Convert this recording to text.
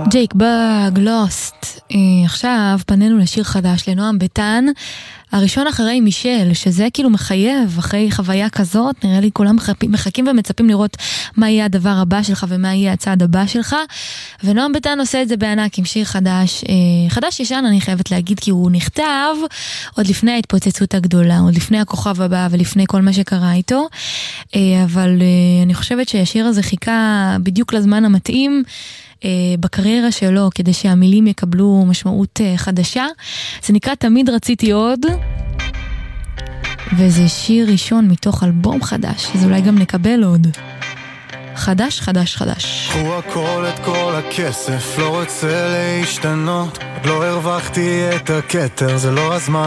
ג'ייק בג, לוסט. עכשיו פנינו לשיר חדש לנועם ביטן, הראשון אחרי מישל, שזה כאילו מחייב, אחרי חוויה כזאת, נראה לי כולם מחכים ומצפים לראות מה יהיה הדבר הבא שלך ומה יהיה הצעד הבא שלך, ונועם ביטן עושה את זה בענק עם שיר חדש, חדש ישן אני חייבת להגיד, כי הוא נכתב עוד לפני ההתפוצצות הגדולה, עוד לפני הכוכב הבא ולפני כל מה שקרה איתו, אבל אני חושבת שהשיר הזה חיכה בדיוק לזמן המתאים, בקריירה שלו, כדי שהמילים יקבלו משמעות חדשה. זה נקרא תמיד רציתי עוד, וזה שיר ראשון מתוך אלבום חדש, אז אולי גם נקבל עוד. חדש, חדש, חדש. קחו הכל את כל הכסף, לא רוצה להשתנות, עוד לא הרווחתי את הכתר, זה לא הזמן